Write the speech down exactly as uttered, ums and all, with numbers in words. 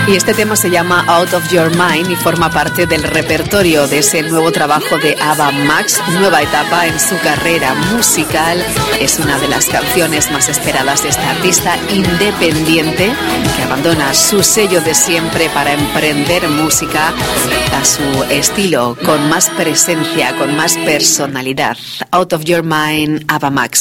Y este tema se llama Out of Your Mind y forma parte del repertorio de ese nuevo trabajo de Ava Max, nueva etapa en su carrera musical. Es una de las canciones más esperadas de esta artista independiente que abandona su sello de siempre para emprender música a su estilo, con más presencia, con más personalidad. Out of Your Mind, Ava Max.